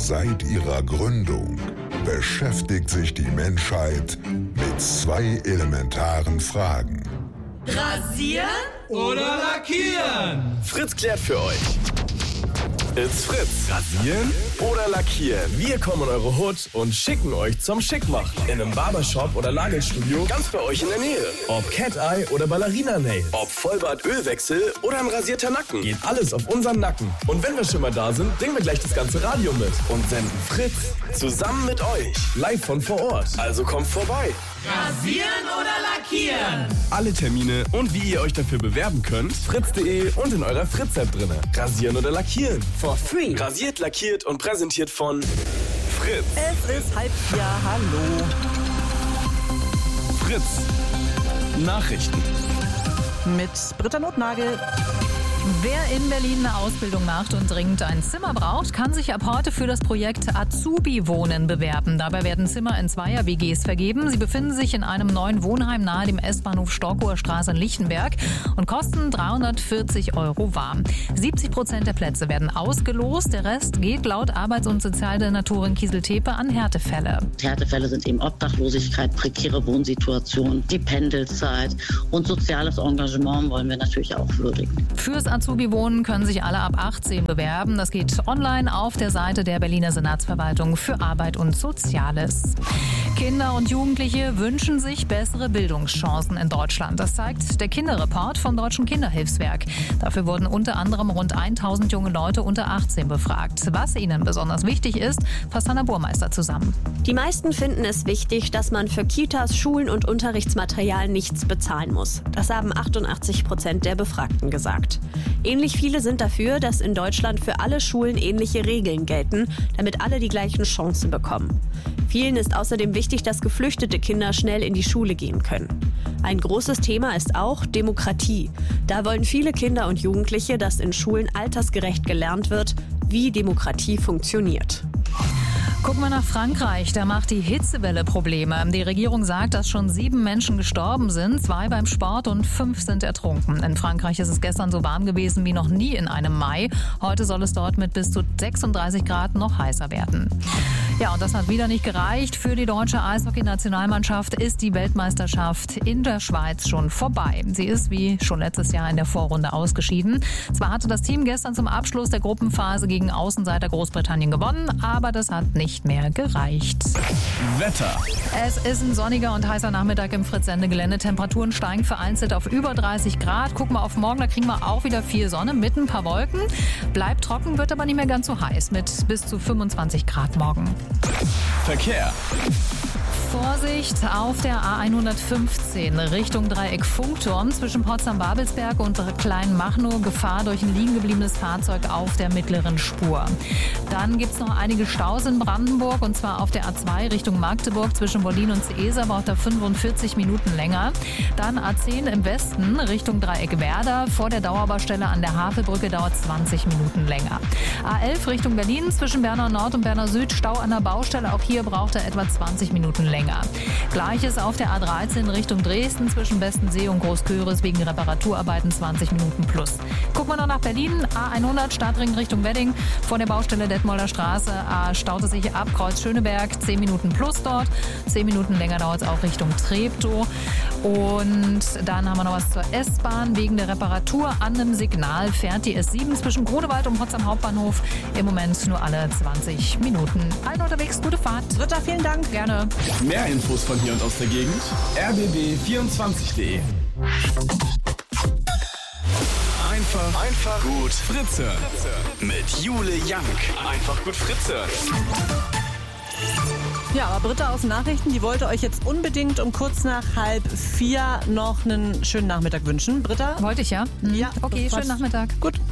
Seit ihrer Gründung beschäftigt sich die Menschheit mit 2 elementaren Fragen. Rasieren oder lackieren? Fritz klärt für euch. It's Fritz. Rasieren oder lackieren? Wir kommen in eure Hood und schicken euch zum Schickmachen. In einem Barbershop oder Nagelstudio ganz bei euch in der Nähe. Ob Cat-Eye oder Ballerina-Nails. Ob Vollbart-Ölwechsel oder ein rasierter Nacken. Geht alles auf unseren Nacken. Und wenn wir schon mal da sind, bringen wir gleich das ganze Radio mit. Und senden Fritz zusammen mit euch. Live von vor Ort. Also kommt vorbei. Rasieren oder lackieren? Alle Termine und wie ihr euch dafür bewerben könnt, fritz.de und in eurer Fritz-App drinne. Rasieren oder lackieren? For free. Rasiert, lackiert und präsentiert von Fritz. Es ist 3:30. Hallo. Fritz. Nachrichten. Mit Britta Notnagel. Wer in Berlin eine Ausbildung macht und dringend ein Zimmer braucht, kann sich ab heute für das Projekt Azubi-Wohnen bewerben. Dabei werden Zimmer in Zweier-WGs vergeben. Sie befinden sich in einem neuen Wohnheim nahe dem S-Bahnhof Storkower Straße in Lichtenberg und kosten 340 € warm. 70% der Plätze werden ausgelost. Der Rest geht laut Arbeits- und Sozialsenatorin Kieseltepe an Härtefälle. Härtefälle sind eben Obdachlosigkeit, prekäre Wohnsituation, die Pendelzeit und soziales Engagement wollen wir natürlich auch würdigen. Fürs Azubi-Wohnen können sich alle ab 18 bewerben. Das geht online auf der Seite der Berliner Senatsverwaltung für Arbeit und Soziales. Kinder und Jugendliche wünschen sich bessere Bildungschancen in Deutschland. Das zeigt der Kinderreport vom Deutschen Kinderhilfswerk. Dafür wurden unter anderem rund 1000 junge Leute unter 18 befragt. Was ihnen besonders wichtig ist, fasst Hanna Burmeister zusammen. Die meisten finden es wichtig, dass man für Kitas, Schulen und Unterrichtsmaterial nichts bezahlen muss. Das haben 88% der Befragten gesagt. Ähnlich viele sind dafür, dass in Deutschland für alle Schulen ähnliche Regeln gelten, damit alle die gleichen Chancen bekommen. Vielen ist außerdem wichtig, dass geflüchtete Kinder schnell in die Schule gehen können. Ein großes Thema ist auch Demokratie. Da wollen viele Kinder und Jugendliche, dass in Schulen altersgerecht gelernt wird, wie Demokratie funktioniert. Gucken wir nach Frankreich, da macht die Hitzewelle Probleme. Die Regierung sagt, dass schon 7 Menschen gestorben sind, 2 beim Sport und 5 sind ertrunken. In Frankreich ist es gestern so warm gewesen wie noch nie in einem Mai. Heute soll es dort mit bis zu 36 Grad noch heißer werden. Ja, und das hat wieder nicht gereicht. Für die deutsche Eishockey-Nationalmannschaft ist die Weltmeisterschaft in der Schweiz schon vorbei. Sie ist wie schon letztes Jahr in der Vorrunde ausgeschieden. Zwar hatte das Team gestern zum Abschluss der Gruppenphase gegen Außenseiter Großbritannien gewonnen, aber das hat nicht mehr gereicht. Wetter. Es ist ein sonniger und heißer Nachmittag im Fritz-Sende-Gelände. Temperaturen steigen vereinzelt auf über 30 Grad. Gucken wir auf morgen, da kriegen wir auch wieder viel Sonne mit ein paar Wolken. Bleibt trocken, wird aber nicht mehr ganz so heiß mit bis zu 25 Grad morgen. Verkehr. Vorsicht auf der A115 Richtung Dreieck Funkturm zwischen Potsdam-Babelsberg und Kleinmachnow. Gefahr durch ein liegen gebliebenes Fahrzeug auf der mittleren Spur. Dann gibt es noch einige Staus in Brandenburg und zwar auf der A2 Richtung Magdeburg zwischen Wollin und Seesa braucht er 45 Minuten länger. Dann A10 im Westen Richtung Dreieck Werder. Vor der Dauerbaustelle an der Havelbrücke dauert 20 Minuten länger. A11 Richtung Berlin zwischen Berner Nord und Berner Süd Stau an der Baustelle. Auch hier braucht er etwa 20 Minuten länger. Gleiches auf der A13 Richtung Dresden zwischen Bestensee und Großköris wegen Reparaturarbeiten 20 Minuten plus. Gucken wir noch nach Berlin. A100 Stadtring Richtung Wedding. Vor der Baustelle Detmolder Straße staut es sich ab Kreuz Schöneberg. 10 Minuten plus dort. 10 Minuten länger dauert es auch Richtung Treptow. Und dann haben wir noch was zur S-Bahn. Wegen der Reparatur an einem Signal fährt die S7 zwischen Grunewald und Potsdam Hauptbahnhof im Moment nur alle 20 Minuten. Allen unterwegs, gute Fahrt. Britta, vielen Dank. Gerne. Mehr Infos von hier und aus der Gegend. rbb24.de. Einfach gut Fritze. Mit Jule Young. Einfach gut Fritze. Ja, aber Britta aus den Nachrichten, die wollte euch jetzt unbedingt um kurz nach 3:30 noch einen schönen Nachmittag wünschen. Britta? Wollte ich ja. Ja. Okay, schönen Nachmittag. Gut.